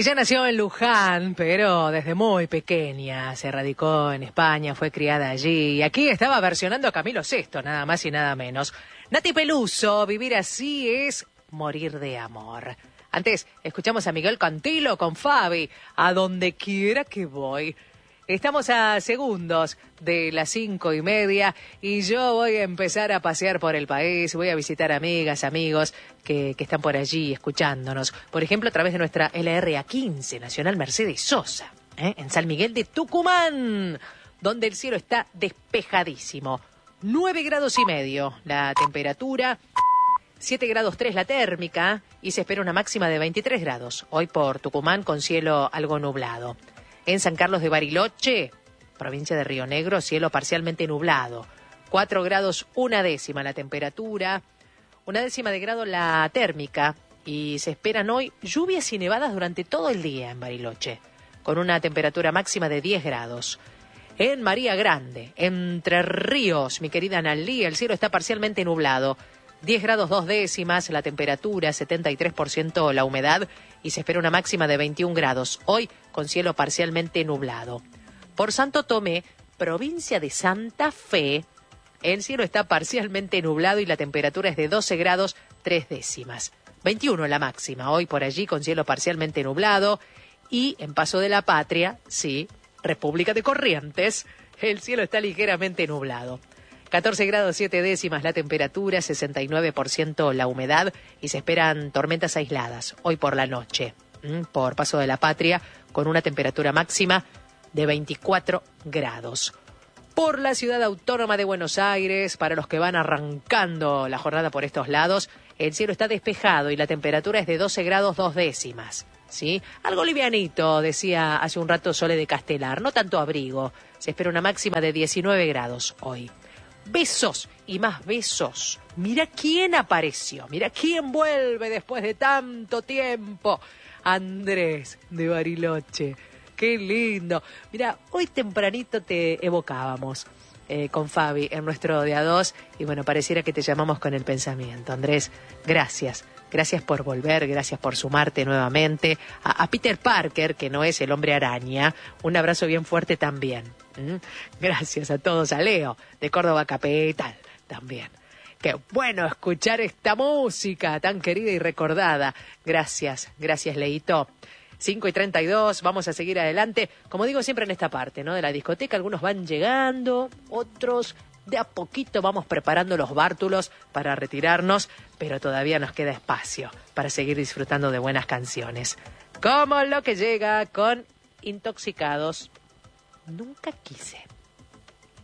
Ella nació en Luján, pero desde muy pequeña se radicó en España, fue criada allí y aquí estaba versionando a Camilo VI, nada más y nada menos. Nati Peluso, vivir así es morir de amor. Antes escuchamos a Miguel Cantilo con Fabi, a donde quiera que voy. Estamos a segundos de las 5:30 y yo voy a empezar a pasear por el país, voy a visitar amigas, amigos que están por allí escuchándonos. Por ejemplo, a través de nuestra LRA15, Nacional Mercedes Sosa, en San Miguel de Tucumán, donde el cielo está despejadísimo. 9 grados y medio la temperatura, 7 grados 3 la térmica y se espera una máxima de 23 grados. Hoy por Tucumán con cielo algo nublado. En San Carlos de Bariloche, provincia de Río Negro, cielo parcialmente nublado. 4 grados 1/10 la temperatura, 1/10 de grado la térmica y se esperan hoy lluvias y nevadas durante todo el día en Bariloche, con una temperatura máxima de 10 grados. En María Grande, Entre Ríos, mi querida Nalí, el cielo está parcialmente nublado. 10 grados 2/10 la temperatura, 73% la humedad y se espera una máxima de 21 grados. Hoy con cielo parcialmente nublado. Por Santo Tomé, provincia de Santa Fe, el cielo está parcialmente nublado y la temperatura es de 12 grados 3/10. 21 la máxima. Hoy por allí con cielo parcialmente nublado. Y en Paso de la Patria, sí, República de Corrientes, el cielo está ligeramente nublado. 14 grados 7/10 la temperatura, 69% la humedad y se esperan tormentas aisladas hoy por la noche. Por Paso de la Patria, con una temperatura máxima de 24 grados. Por la ciudad autónoma de Buenos Aires, para los que van arrancando la jornada por estos lados, el cielo está despejado y la temperatura es de 12 grados 2/10. ¿Sí? Algo livianito, decía hace un rato Sole de Castelar, no tanto abrigo. Se espera una máxima de 19 grados hoy. Besos y más besos. Mira quién apareció, mira quién vuelve después de tanto tiempo. Andrés de Bariloche. Qué lindo. Mira, hoy tempranito te evocábamos con Fabi en nuestro de a dos y bueno, pareciera que te llamamos con el pensamiento. Andrés, gracias. Gracias por volver, gracias por sumarte nuevamente. A Peter Parker, que no es el hombre araña, un abrazo bien fuerte también. Gracias a todos, a Leo de Córdoba Capital también. Qué bueno escuchar esta música tan querida y recordada. Gracias, gracias Leito. 5:32, vamos a seguir adelante. Como digo siempre en esta parte, ¿no? De la discoteca, algunos van llegando, otros de a poquito vamos preparando los bártulos para retirarnos, pero todavía nos queda espacio para seguir disfrutando de buenas canciones. Como lo que llega con Intoxicados. Nunca quise.